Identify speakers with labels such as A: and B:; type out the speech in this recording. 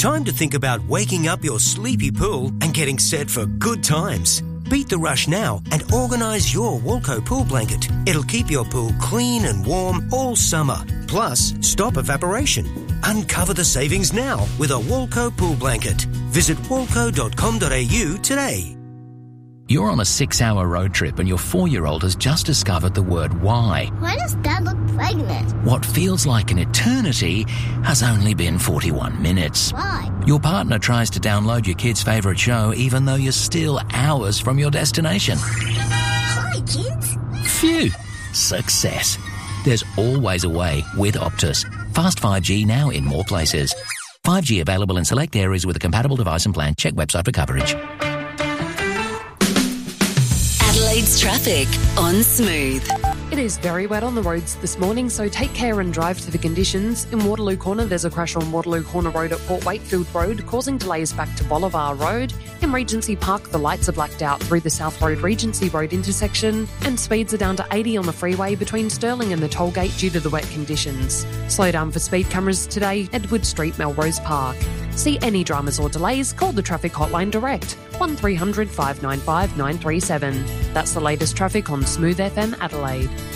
A: Time to think about waking up your sleepy pool and getting set for good times. Beat the rush now and organise your Woolco pool blanket. It'll keep your pool clean and warm all summer. Plus, stop evaporation. Uncover the savings now with a Woolco pool blanket. Visit woolco.com.au today.
B: You're on a 6-hour road trip and your 4-year-old has just discovered the word why.
C: Why does Dad look pregnant?
B: What feels like an eternity has only been 41 minutes.
C: Why?
B: Your partner tries to download your kid's favourite show even though you're still hours from your destination.
C: Hi, kids.
B: Phew! Success. There's always a way with Optus. Fast 5G now in more places. 5G available in select areas with a compatible device and plan. Check website for coverage.
D: Adelaide's traffic on Smooth.
E: It is very wet on the roads this morning, so take care and drive to the conditions. In Waterloo Corner, there's a crash on Waterloo Corner Road at Port Wakefield Road, causing delays back to Bolivar Road. In Regency Park, the lights are blacked out through the South Road Regency Road intersection, and speeds are down to 80 on the freeway between Stirling and the toll gate due to the wet conditions. Slow down for speed cameras today, Edward Street, Melrose Park. See any dramas or delays, call the traffic hotline direct, 1300 595 937. That's the latest traffic on Smooth FM Adelaide.